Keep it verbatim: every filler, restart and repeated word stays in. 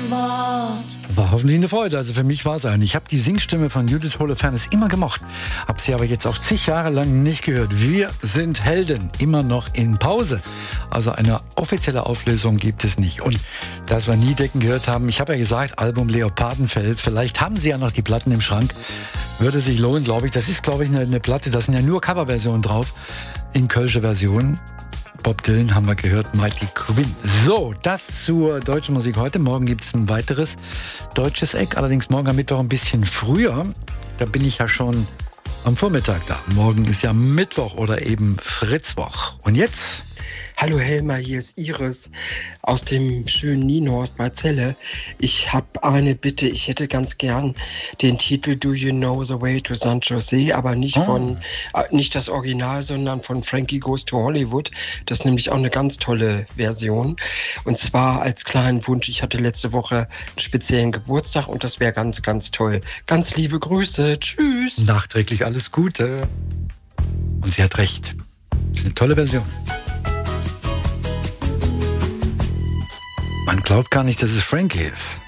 Wort. War hoffentlich eine Freude, also für mich war es eine. Ich habe die Singstimme von Judith Holofernes immer gemocht, habe sie aber jetzt auch zig Jahre lang nicht gehört. Wir sind Helden, immer noch in Pause. Also eine offizielle Auflösung gibt es nicht. Und dass wir nie Decken gehört haben, ich habe ja gesagt, Album Leopardenfell, vielleicht haben Sie ja noch die Platten im Schrank, würde sich lohnen, glaube ich. Das ist, glaube ich, eine, eine Platte, da sind ja nur Coverversionen drauf, in kölsche Version. Bob Dylan haben wir gehört, Mighty Quinn. So, das zur deutschen Musik heute. Morgen gibt es ein weiteres deutsches Eck, allerdings morgen am Mittwoch ein bisschen früher. Da bin ich ja schon am Vormittag da. Morgen ist ja Mittwoch oder eben Fritzwoch. Und jetzt? Hallo Helma, hier ist Iris aus dem schönen Nienhorst bei Celle. Ich habe eine Bitte, ich hätte ganz gern den Titel Do You Know the Way to San Jose, aber nicht oh. von, äh, nicht das Original, sondern von Frankie Goes to Hollywood. Das ist nämlich auch eine ganz tolle Version. Und zwar als kleinen Wunsch, ich hatte letzte Woche einen speziellen Geburtstag und das wäre ganz, ganz toll. Ganz liebe Grüße, tschüss. Nachträglich alles Gute. Und sie hat recht. Das ist eine tolle Version. Man glaubt gar nicht, dass es Frankie ist.